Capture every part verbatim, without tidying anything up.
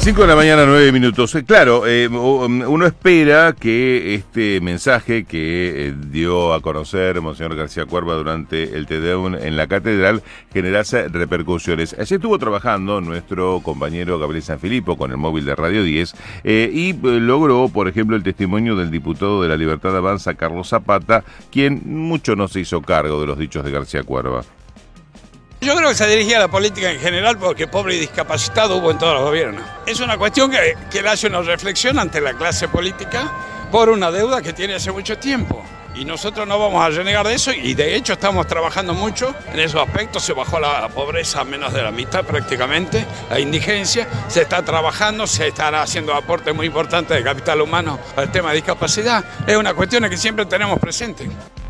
cinco de la mañana, nueve minutos. Eh, claro, eh, uno espera que este mensaje que eh, dio a conocer Monseñor García Cuerva durante el Te Deum en la catedral generase repercusiones. Allí estuvo trabajando nuestro compañero Gabriel Sanfilippo con el móvil de Radio diez eh, y eh, logró, por ejemplo, el testimonio del diputado de la Libertad Avanza, Carlos Zapata, quien mucho no se hizo cargo de los dichos de García Cuerva. Yo creo que se dirigía a la política en general porque pobre y discapacitado hubo en todos los gobiernos. Es una cuestión que, que le hace una reflexión ante la clase política por una deuda que tiene hace mucho tiempo. Y nosotros no vamos a renegar de eso y de hecho estamos trabajando mucho en esos aspectos. Se bajó la pobreza a menos de la mitad prácticamente, la indigencia. Se está trabajando, se están haciendo aportes muy importantes de capital humano al tema de discapacidad. Es una cuestión que siempre tenemos presente.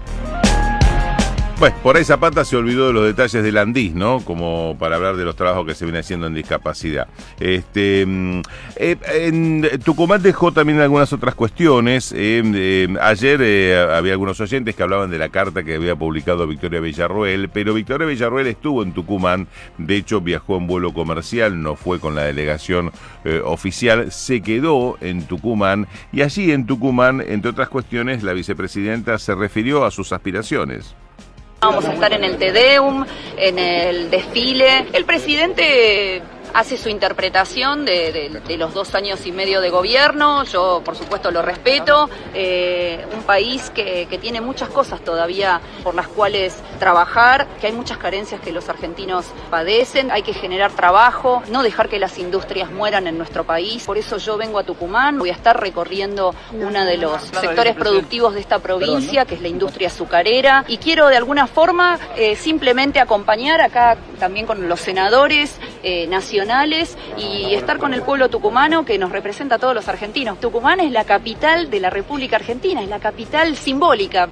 Bueno, por ahí Zapata se olvidó de los detalles del Andís, ¿no? Como para hablar de los trabajos que se viene haciendo en discapacidad. Este, eh, en Tucumán dejó también algunas otras cuestiones. Eh, eh, ayer eh, había algunos oyentes que hablaban de la carta que había publicado Victoria Villarroel, pero Victoria Villarroel estuvo en Tucumán, de hecho viajó en vuelo comercial, no fue con la delegación eh, oficial, se quedó en Tucumán y allí en Tucumán, entre otras cuestiones, la vicepresidenta se refirió a sus aspiraciones. Vamos a estar en el Te Deum, en el desfile. El presidente hace su interpretación de, de, de los dos años y medio de gobierno, yo por supuesto lo respeto, eh, un país que, que tiene muchas cosas todavía por las cuales trabajar, que hay muchas carencias que los argentinos padecen, hay que generar trabajo, no dejar que las industrias mueran en nuestro país, por eso yo vengo a Tucumán, voy a estar recorriendo uno de los sectores productivos de esta provincia, que es la industria azucarera, y quiero de alguna forma eh, simplemente acompañar acá también con los senadores eh, nacionales y estar con el pueblo tucumano que nos representa a todos los argentinos. Tucumán es la capital de la República Argentina, es la capital simbólica.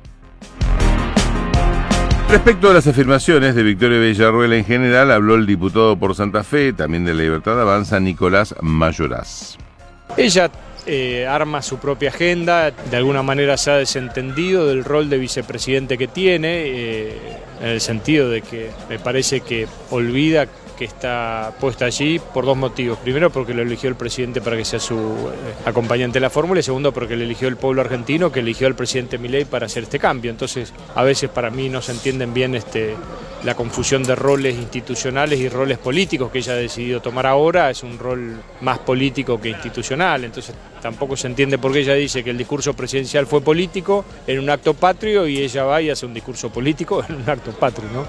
Respecto a las afirmaciones de Victoria Villarroel en general, habló el diputado por Santa Fe, también de la Libertad Avanza, Nicolás Mayoraz. Ella eh, arma su propia agenda, de alguna manera se ha desentendido del rol de vicepresidente que tiene, eh, en el sentido de que me parece que olvida que está puesta allí por dos motivos. Primero, porque lo eligió el presidente para que sea su eh, acompañante de la fórmula, y segundo, porque lo eligió el pueblo argentino, que eligió al presidente Milei para hacer este cambio. Entonces, a veces para mí no se entienden bien este, la confusión de roles institucionales y roles políticos que ella ha decidido tomar ahora. Es un rol más político que institucional, entonces tampoco se entiende por qué ella dice que el discurso presidencial fue político en un acto patrio y ella va y hace un discurso político en un acto patrio, ¿no?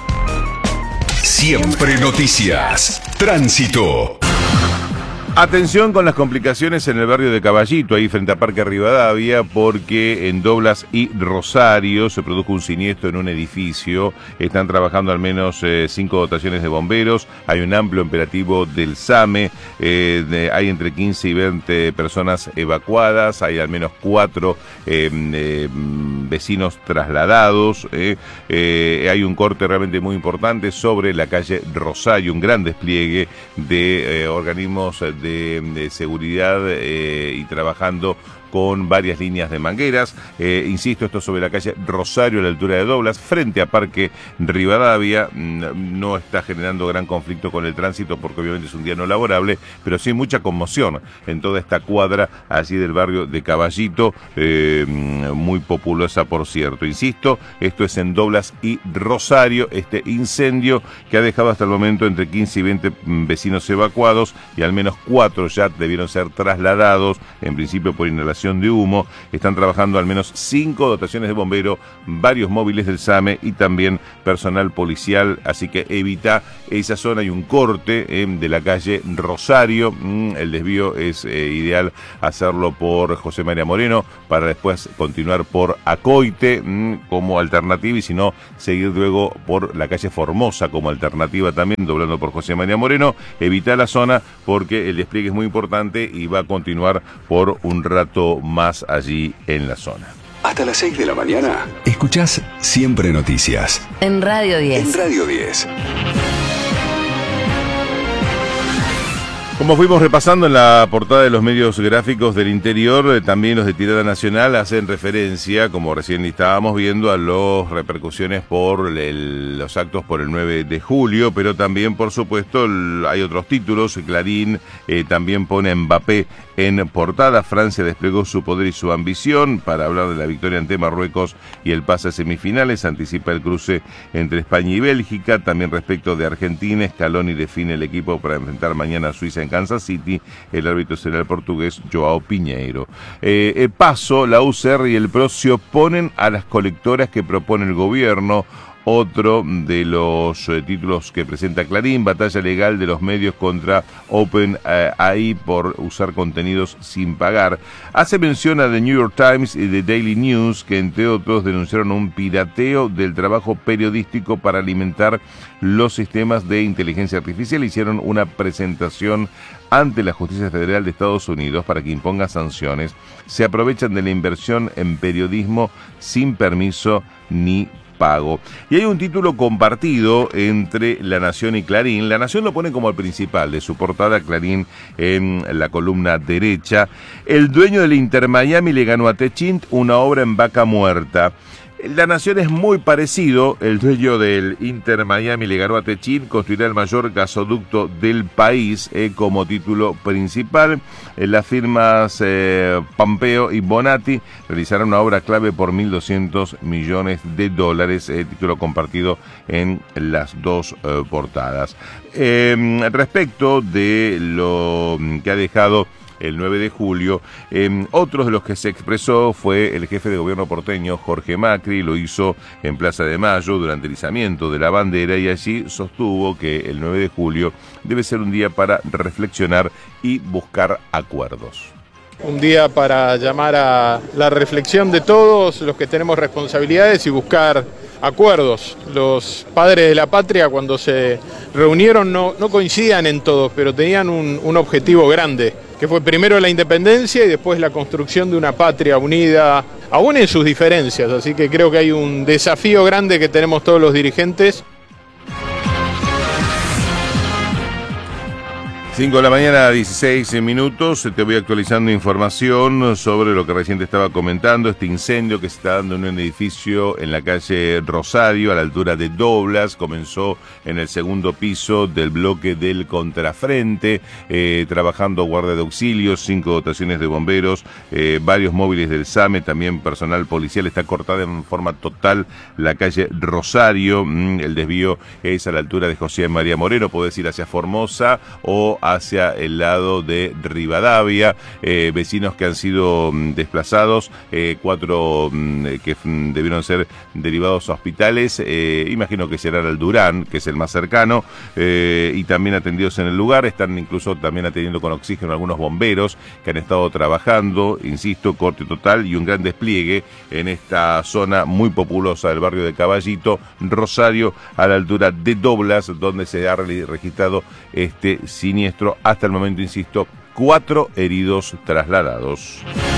Siempre Noticias. Tránsito. Atención con las complicaciones en el barrio de Caballito, ahí frente a Parque Rivadavia, porque en Doblas y Rosario se produjo un siniestro en un edificio. Están trabajando al menos eh, cinco dotaciones de bomberos, hay un amplio operativo del SAME, eh, de, hay entre quince y veinte personas evacuadas, hay al menos cuatro eh, eh, vecinos trasladados, eh, eh, hay un corte realmente muy importante sobre la calle Rosario, un gran despliegue de eh, organismos de De, de seguridad eh, y trabajando con varias líneas de mangueras. Eh, insisto, esto sobre la calle Rosario a la altura de Doblas, frente a Parque Rivadavia. No está generando gran conflicto con el tránsito porque obviamente es un día no laborable, pero sí mucha conmoción en toda esta cuadra allí del barrio de Caballito, eh, muy populosa por cierto. Insisto, esto es en Doblas y Rosario, este incendio que ha dejado hasta el momento entre quince y veinte vecinos evacuados y al menos cuatro ya debieron ser trasladados, en principio por inhalación de humo. Están trabajando al menos cinco dotaciones de bombero, varios móviles del SAME y también personal policial, así que evita esa zona. Hay un corte eh, de la calle Rosario, mm, el desvío es eh, ideal hacerlo por José María Moreno para después continuar por Acoite mm, como alternativa y si no seguir luego por la calle Formosa como alternativa también, doblando por José María Moreno. Evita la zona porque el despliegue es muy importante y va a continuar por un rato más allí en la zona. Hasta las seis de la mañana, escuchás Siempre Noticias. En Radio diez. En Radio diez. Como fuimos repasando en la portada de los medios gráficos del interior, eh, también los de tirada nacional hacen referencia, como recién estábamos viendo, a las repercusiones por el, los actos por el nueve de julio, pero también, por supuesto, el, hay otros títulos. Clarín eh, también pone a Mbappé en portada. Francia desplegó su poder y su ambición para hablar de la victoria ante Marruecos y el pase a semifinales. Anticipa el cruce entre España y Bélgica. También respecto de Argentina, Scaloni define el equipo para enfrentar mañana a Suiza en Kansas City. El árbitro será el portugués Joao Piñeiro. Eh, eh, paso, la U C R y el P R O se oponen a las colectoras que propone el gobierno. Otro de los eh, títulos que presenta Clarín: batalla legal de los medios contra OpenAI por usar contenidos sin pagar. Hace mención a The New York Times y The Daily News, que entre otros denunciaron un pirateo del trabajo periodístico para alimentar los sistemas de inteligencia artificial. Hicieron una presentación ante la Justicia Federal de Estados Unidos para que imponga sanciones. Se aprovechan de la inversión en periodismo sin permiso ni pago. Y hay un título compartido entre La Nación y Clarín. La Nación lo pone como el principal de su portada, Clarín en la columna derecha. El dueño del Inter Miami le ganó a Techint una obra en Vaca Muerta. La Nación es muy parecido. El dueño del Inter Miami le ganó a Techint, construirá el mayor gasoducto del país, eh, como título principal. Eh, las firmas eh, Pompeo y Bonatti realizarán una obra clave por mil doscientos millones de dólares, eh, título compartido en las dos eh, portadas. Eh, respecto de lo que ha dejado el nueve de julio, eh, otros de los que se expresó fue el jefe de gobierno porteño, Jorge Macri. Lo hizo en Plaza de Mayo durante el izamiento de la bandera y allí sostuvo que el nueve de julio debe ser un día para reflexionar y buscar acuerdos. Un día para llamar a la reflexión de todos los que tenemos responsabilidades y buscar acuerdos. Los padres de la patria, cuando se reunieron, no, no coincidían en todos, pero tenían un, un objetivo grande, que fue primero la independencia y después la construcción de una patria unida, aún en sus diferencias. Así que creo que hay un desafío grande que tenemos todos los dirigentes. cinco de la mañana, dieciséis minutos. Te voy actualizando información sobre lo que recién te estaba comentando, este incendio que se está dando en un edificio en la calle Rosario, a la altura de Doblas. Comenzó en el segundo piso del bloque del Contrafrente, eh, trabajando guardia de auxilio, cinco dotaciones de bomberos, eh, varios móviles del SAME, también personal policial. Está cortada en forma total la calle Rosario. Mm, el desvío es a la altura de José María Moreno, podés ir hacia Formosa o hacia el lado de Rivadavia. Eh, vecinos que han sido mm, desplazados, eh, cuatro mm, que mm, debieron ser derivados a hospitales, eh, imagino que será el Durán, que es el más cercano, eh, y también atendidos en el lugar. Están incluso también atendiendo con oxígeno algunos bomberos que han estado trabajando, insisto, corte total y un gran despliegue en esta zona muy populosa del barrio de Caballito, Rosario, a la altura de Doblas, donde se ha registrado este siniestro. Hasta el momento, insisto, cuatro heridos trasladados.